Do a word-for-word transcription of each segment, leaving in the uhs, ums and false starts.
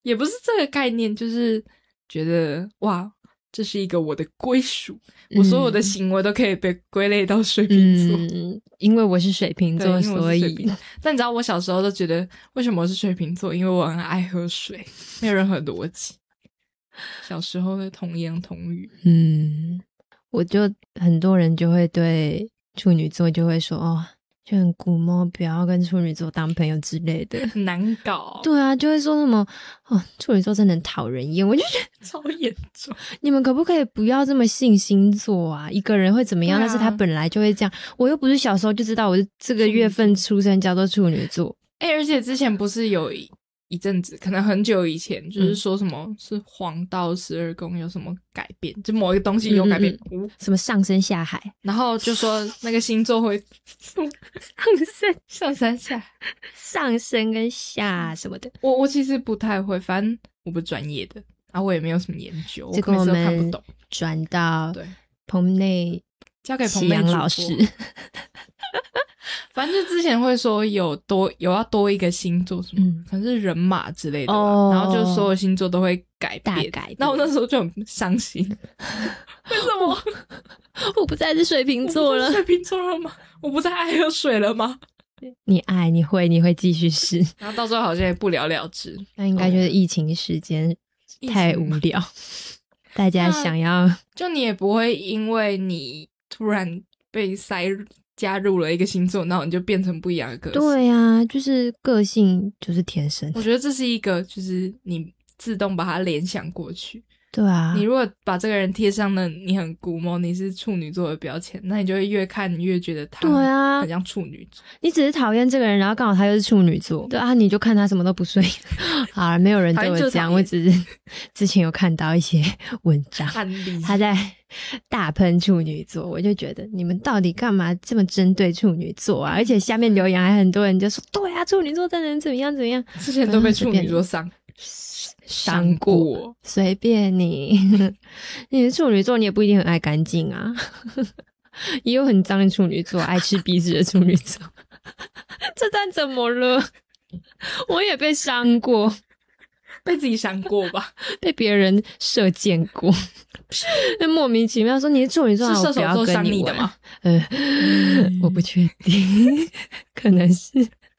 也不是这个概念，就是觉得哇，这是一个我的归属、嗯、我所有的行为都可以被归类到水瓶座、 嗯、因为我是水瓶座，所以但你知道我小时候都觉得为什么我是水瓶座，因为我很爱喝水，没有任何逻辑。小时候的童言童语。 嗯，我就很多人就会对处女座就会说哦，就很古摸，不要跟处女座当朋友之类的， 很难搞。 对啊，就会说什么哦，处女座真的很讨人厌，我就觉得超严重。 你们可不可以不要这么信星座啊？一个人会怎么样、啊、但是他本来就会这样。我又不是小时候就知道我这个月份出生叫做处女座。 哎、欸，而且之前不是有一阵子，可能很久以前，就是说什么、嗯、是黄道十二宫有什么改变，就某一个东西有改变， 嗯嗯嗯什么上升下海， 然后就说那个星座会上升上山下上升跟下什么的。 我我其实不太会，反正我不专业的，然后我也没有什么研究， 这个我们看不懂。 转到对棚内交给棚内杨老师。 反正就之前会说有多有要多一个星座什么、嗯、可能是人马之类的吧、哦、然后就所有星座都会改变， 大改变。 然后我那时候就很伤心。为什么我不再是水瓶座了？ 我不是水瓶座了吗？我不再爱喝水了吗？ 你爱你会你会继续试， 然后到最后好像也不了了之。 那应该就是疫情时间太无聊，大家想要就你也不会因为你突然被塞加入了一个星座，然后你就变成不一样的个性。 对啊，就是个性就是天生。 我觉得这是一个就是你自动把它联想过去。 对啊， 你如果把这个人贴上了你很古摸，你是处女座的标签，那你就会越看越觉得他对啊很像处女座。 你只是讨厌这个人，然后刚好他又是处女座，对啊，你就看他什么都不顺眼。好了，没有人对我这样，我只是之前有看到一些文章，他在大喷处女座，我就觉得你们到底干嘛这么针对处女座啊？而且下面留言还很多人就说，对啊，处女座真的怎么样怎么样， 之前都被处女座伤。 伤过，随便你。你是处女座，你也不一定很爱干净啊。也有很脏的处女座，爱吃鼻子的处女座。这段怎么了？我也被伤过， 被自己伤过吧， 被别人射箭过。莫名其妙说你是处女座， 是射手座伤你的吗？ 呃、嗯，我不确定，可能是。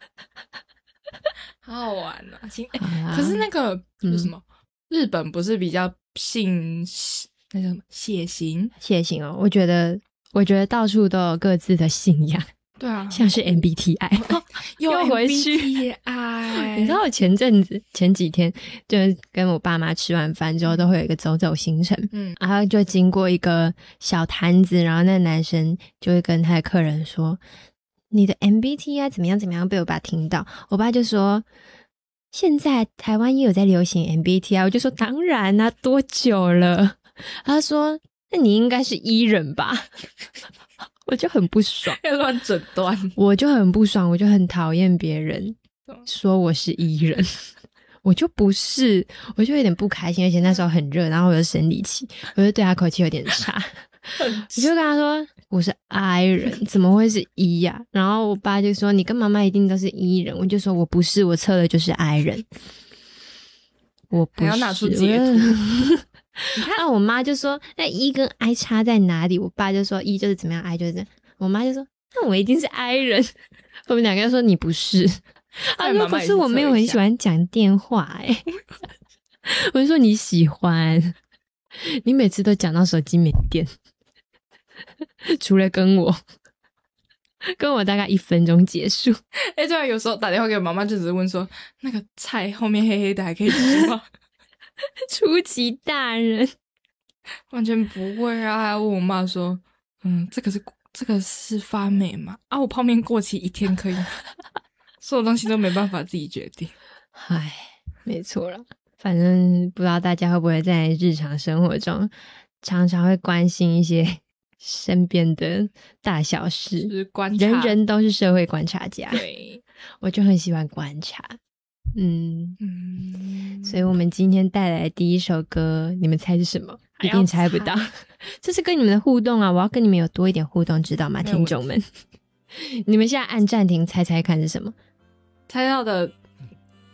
好好玩啊！欸、可是那个是什么、嗯？日本不是比较信那叫什么血型？ 血型哦，我觉得，我觉得到处都有各自的信仰。 对啊， 像是 M B T I，、哦、 又回去。 M B T I 你知道我前阵子前几天就是跟我爸妈吃完饭之后，都会有一个走走行程，嗯，然后就经过一个小摊子，然后那男生就会跟他的客人说。你的 M B T I 怎么样怎么样，被我爸听到，我爸就说现在台湾也有在流行 M B T I， 我就说当然啊，多久了？他说那你应该是 E 人吧。我就很不爽， 要乱诊断， 我就很不爽，我就很讨厌别人说我是 E 人。我就不是，我就有点不开心，而且那时候很热，然后我又生理期，我就对他口气有点差。我就跟他说我是 I 人，怎么会是 E 呀、啊？然后我爸就说你跟妈妈一定都是 E 人，我就说我不是，我测的就是 I 人。我不是， 还要拿出截图。 那我妈就说那 E 跟 I 差在哪里？我爸就说 E 就是怎么样 ，I 就是这样。我妈就说那我一定是 I 人。我们两个就说你不是。他说可是我没有很喜欢讲电话哎、欸。我就说你喜欢，你每次都讲到手机没电。除了跟我跟我大概一分钟结束。 哎、欸，对啊，有时候打电话给我妈妈就只是问说那个菜后面黑黑的还可以吃吗？ 出奇大人完全不会啊，还要问我妈说嗯，这个是这个是发霉吗？啊，我泡面过期一天可以吗？所有东西都没办法自己决定。 唉，没错啦，反正不知道大家会不会在日常生活中常常会关心一些身边的大小事， 就是观察， 人人都是社会观察家。 对， 我就很喜欢观察。嗯嗯， 所以我们今天带来的第一首歌，你们猜是什么？一定猜不到。这是跟你们的互动啊，我要跟你们有多一点互动，知道吗，听众们？你们现在按暂停，猜猜看是什么？ 猜到的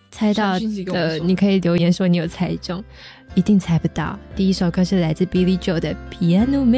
猜到的你可以留言说你有猜中，一定猜不到。第一首歌是来自 Billy Joel 的 Piano Man。